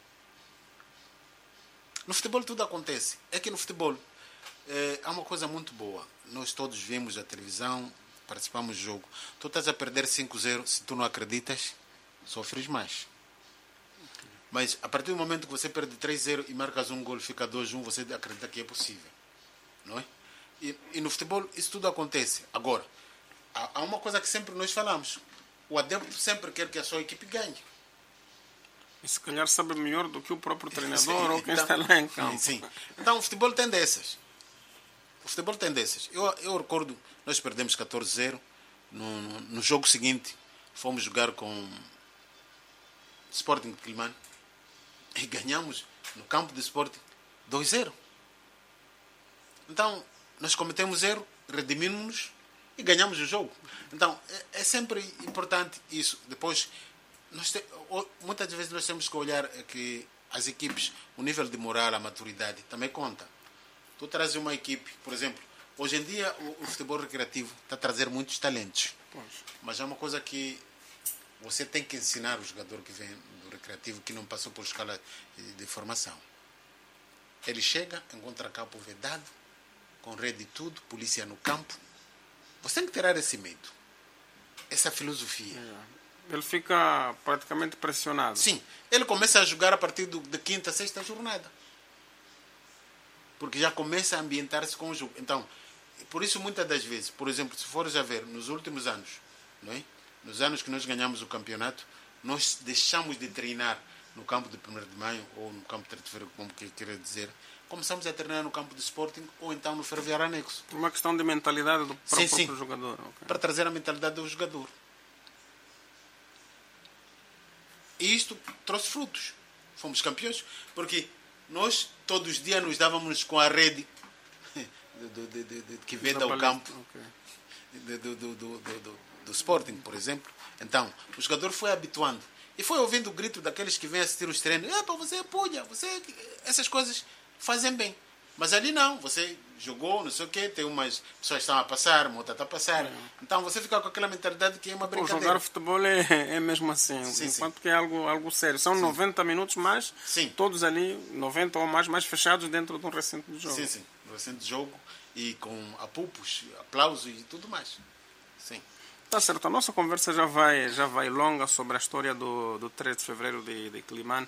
No futebol tudo acontece. É que no futebol é, há uma coisa muito boa. Nós todos vimos a televisão, participamos do jogo. Tu estás a perder cinco a zero, se tu não acreditas, sofres mais. Mas a partir do momento que você perde três a zero e marcas um gol, fica dois a um, você acredita que é possível. Não é? E, e no futebol isso tudo acontece. Agora, há, há uma coisa que sempre nós falamos. O adepto sempre quer que a sua equipe ganhe. E se calhar sabe melhor do que o próprio treinador Sim, ou quem então, está lá em campo. Sim. Então o futebol tem dessas. O futebol tem dessas. Eu, eu recordo, nós perdemos catorze a zero. No, no, no jogo seguinte, fomos jogar com Sporting de Climane e ganhamos no campo de Sporting dois a zero. Então, nós cometemos erro, redimimos-nos e ganhamos o jogo. Então, é, é sempre importante isso. Depois, nós te, muitas vezes nós temos que olhar que as equipes, o nível de moral, a maturidade, também conta. Tu trazes uma equipe, por exemplo, hoje em dia o, o futebol recreativo está a trazer muitos talentos. Pois. Mas é uma coisa que você tem que ensinar o jogador que vem do recreativo, que não passou por escola de, de formação. Ele chega, encontra campo vedado, com rede e tudo, polícia no campo. Você tem que tirar esse medo, essa filosofia. É. Ele fica praticamente pressionado. Sim, ele começa a jogar a partir do, de quinta a sexta jornada. Porque já começa a ambientar-se com o jogo. Então, por isso muitas das vezes, por exemplo, se fores a ver, nos últimos anos, não é? Nos anos que nós ganhamos o campeonato, nós deixamos de treinar no campo de primeiro de maio, ou no campo de três de fevereiro, como que queria dizer, começamos a treinar no campo de Sporting, ou então no Ferroviário Anexo. Uma questão de mentalidade do próprio, sim, sim. próprio jogador. Okay. Para trazer a mentalidade do jogador. E isto trouxe frutos. Fomos campeões, porque nós todos os dias nos dávamos com a rede do, do, do, do, que veda o campo okay. do, do, do, do, do, do Sporting, por exemplo. Então, o jogador foi habituando. E foi ouvindo o grito daqueles que vêm assistir os treinos. É, pá, você é pulha, você... Essas coisas fazem bem. Mas ali não, você jogou, não sei o quê, tem umas pessoas que estão a passar, uma outra está a passar. É. Então você fica com aquela mentalidade que é uma brincadeira. O jogar futebol é, é mesmo assim, sim, enquanto sim. que é algo, algo sério. São sim. noventa minutos mais, sim. todos ali, noventa ou mais, mais fechados dentro de um recinto de jogo. Sim, sim, um recinto de jogo e com apupos, aplausos e tudo mais. Sim. Tá certo, a nossa conversa já vai, já vai longa sobre a história do, do três de fevereiro de, de Climane.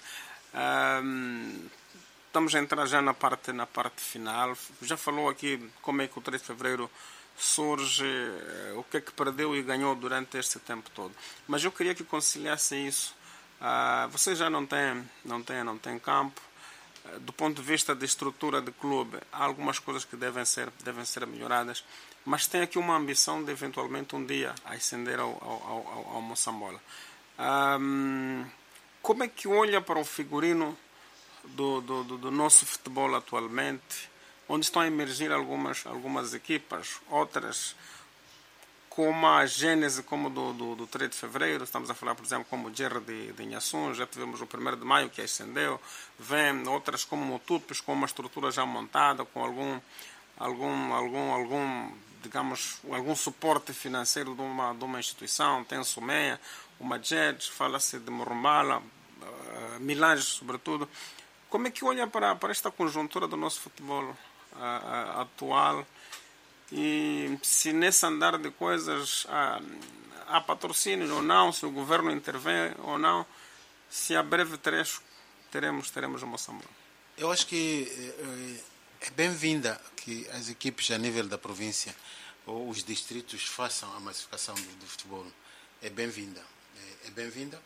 Um, Estamos a entrar já na parte, na parte final. Já falou aqui como é que o três de fevereiro surge, o que é que perdeu e ganhou durante este tempo todo. Mas eu queria que conciliasse isso. Uh, você já não tem, não tem, não tem campo. Uh, do ponto de vista de estrutura de clube, há algumas coisas que devem ser, devem ser melhoradas. Mas tem aqui uma ambição de eventualmente um dia ascender ao, ao, ao, ao Moçambola. Um, como é que olha para o figurino Do, do, do nosso futebol atualmente, onde estão a emergir algumas, algumas equipas, outras com uma gênese como do, do, do três de fevereiro, estamos a falar, por exemplo, como o Gerra de, de Inhaçun, já tivemos o primeiro de maio que ascendeu, vem outras como o Tupes, com uma estrutura já montada, com algum, algum, algum, algum digamos, algum suporte financeiro de uma, de uma instituição, tem o Sumeia, o Madjed, fala-se de Morumbala, uh, Milange, sobretudo. Como é que olha para, para esta conjuntura do nosso futebol uh, uh, atual e se nesse andar de coisas uh, há patrocínios ou não, se o governo intervém ou não, se a breve trecho teremos, teremos o Moçambola? Eu acho que é bem-vinda que as equipes a nível da província ou os distritos façam a massificação do, do futebol. É bem-vinda. É, é bem-vinda.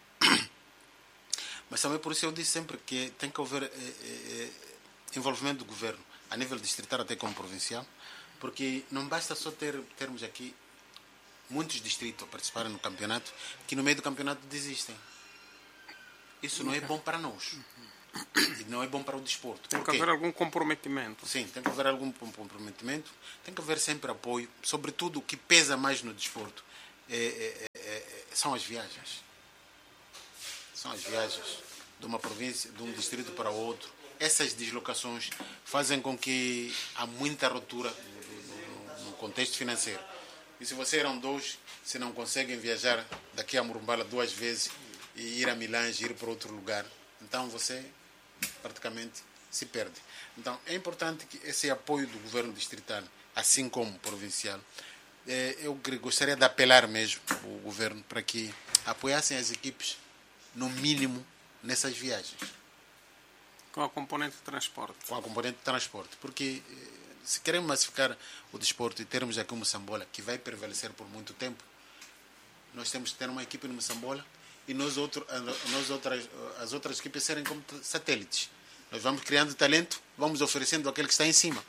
Mas também por isso eu disse sempre que tem que haver eh, eh, envolvimento do governo, a nível distrital até como provincial, porque não basta só ter, termos aqui muitos distritos a participarem no campeonato, que no meio do campeonato desistem. Isso não é bom para nós. E não é bom para o desporto. Tem que Por quê? haver algum comprometimento. Sim, tem que haver algum comprometimento, tem que haver sempre apoio. Sobretudo, o que pesa mais no desporto é, é, é, é, são as viagens. São as viagens de uma província, de um distrito para outro. Essas deslocações fazem com que há muita ruptura no, no, no contexto financeiro. E se vocês eram dois, se não conseguem viajar daqui a Morumbala duas vezes e ir a Milange, ir para outro lugar, então você praticamente se perde. Então é importante que esse apoio do governo distrital, assim como provincial, eu gostaria de apelar mesmo ao governo para que apoiassem as equipes, no mínimo, nessas viagens. Com a componente de transporte. Com a componente de transporte. Porque se queremos massificar o desporto e termos aqui o Moçambola, que vai prevalecer por muito tempo, nós temos que ter uma equipe no Moçambola e nós outro, nós outras, as outras equipes serem como satélites. Nós vamos criando talento, vamos oferecendo aquele que está em cima.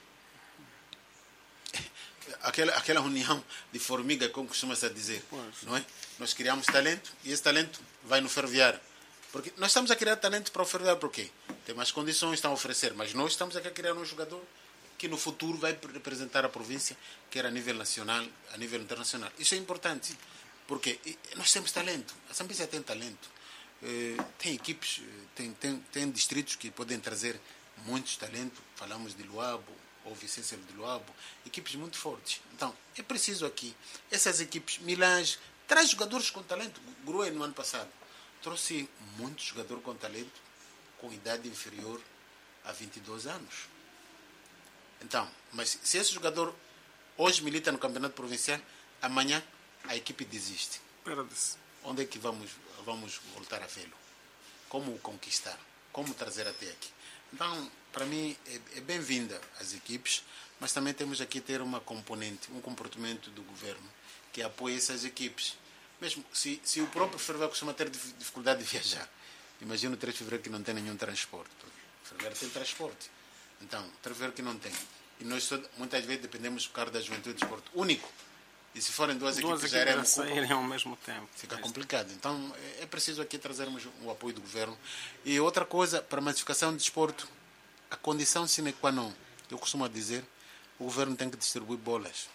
Aquela, aquela união de formiga, como costuma-se dizer, não é? Nós criamos talento e esse talento vai no ferroviário. Porque nós estamos a criar talento para o ferroviário, por quê? Tem mais condições, estão a oferecer, mas nós estamos aqui a criar um jogador que no futuro vai representar a província, quer a nível nacional, a nível internacional. Isso é importante, porque nós temos talento, a Zambésia tem talento. Tem equipes, tem, tem, tem distritos que podem trazer muitos talentos, falamos de Luabo, ou Vicência de Luabo, equipes muito fortes. Então, é preciso aqui, essas equipes, Milange, traz jogadores com talento. Grue, no ano passado, trouxe muitos jogadores com talento, com idade inferior a vinte e dois anos. Então, mas se esse jogador hoje milita no campeonato provincial, amanhã a equipe desiste. Perde-se. Onde é que vamos, vamos voltar a vê-lo? Como o conquistar? Como trazer até aqui? Então, para mim, é, é bem-vinda as equipes, mas também temos aqui ter uma componente, um comportamento do governo que apoie essas equipes. Mesmo se, se o próprio ferroviário costuma ter dificuldade de viajar, imagina o três de fevereiro que não tem nenhum transporte. O ferroviário tem transporte. Então, o ferroviário que não tem. E nós muitas vezes dependemos do carro da Juventude de Desporto único. E se forem duas, duas equipes, equipes já saírem ao mesmo tempo. Fica complicado. Então, é preciso aqui trazermos o apoio do governo. E outra coisa, para a massificação do desporto, a condição sine qua non, eu costumo dizer, o governo tem que distribuir bolas.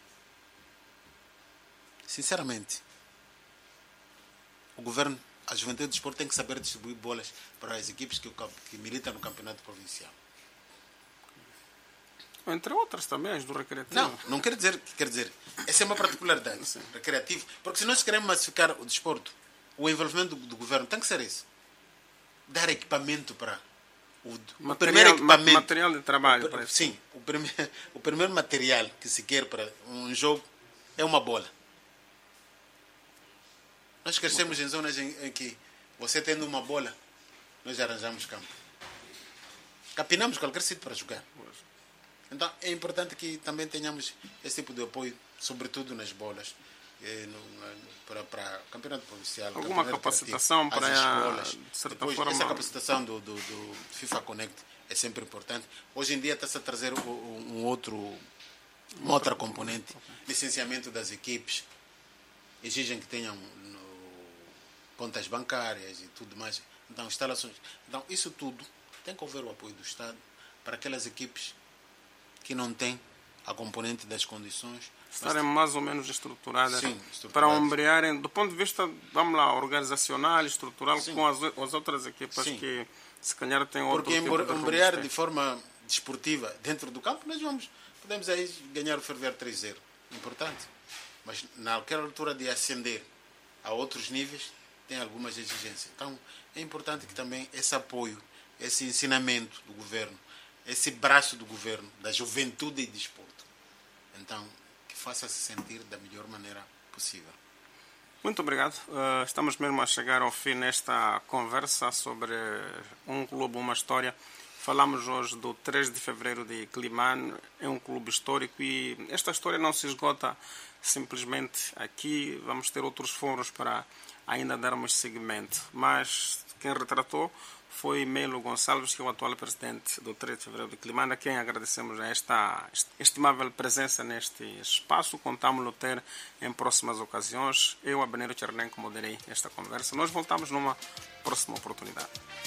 Sinceramente, o governo, a Juventude do Desporto tem que saber distribuir bolas para as equipes que, que militam no campeonato provincial. Entre outras também, as do recreativo. Não, não quer dizer, quer dizer, essa é uma particularidade, sim, recreativo, porque se nós queremos massificar o desporto, o envolvimento do, do governo tem que ser esse. Dar equipamento para o, material, o primeiro equipamento. Material de trabalho. O, para sim, o primeiro, o primeiro material que se quer para um jogo é uma bola. Nós crescemos em zonas em, em que você tendo uma bola, nós arranjamos campo. Capinamos qualquer sítio para jogar. Então, é importante que também tenhamos esse tipo de apoio, sobretudo nas bolas, eh, no, no, para, para o campeonato provincial. Alguma capacitação para as escolas. De certa Depois, forma... essa capacitação do, do, do FIFA Connect é sempre importante. Hoje em dia está-se a trazer um, um outro, uma outra componente, licenciamento das equipes, exigem que tenham no, contas bancárias e tudo mais. Então, instalações. Então, isso tudo tem que haver o apoio do Estado para aquelas equipes que não tem a componente das condições. Estarem mais ou menos estruturadas, sim, estruturadas. Para ombrearem, do ponto de vista, vamos lá, organizacional, estrutural, sim, com as, as outras equipas, sim, que se calhar têm outro Porque tipo de ombrear de forma desportiva dentro do campo, nós vamos, podemos aí ganhar o Ferroviário três a zero, importante. Mas naquela altura de ascender a outros níveis, tem algumas exigências. Então, é importante que também esse apoio, esse ensinamento do governo, esse braço do governo, da juventude e desporto, então, que faça-se sentir da melhor maneira possível. Muito obrigado. Uh, estamos mesmo a chegar ao fim nesta conversa sobre um clube, uma história. Falamos hoje do três de fevereiro de Quelimane, é um clube histórico e esta história não se esgota simplesmente aqui. Vamos ter outros foros para ainda darmos seguimento. Mas quem retratou foi Melo Gonçalves, que é o atual presidente do três de fevereiro de Quelimane, a quem agradecemos esta estimável presença neste espaço. Contamos-lo ter em próximas ocasiões. Eu, Abenero Tchernenko, moderei esta conversa. Nós voltamos numa próxima oportunidade.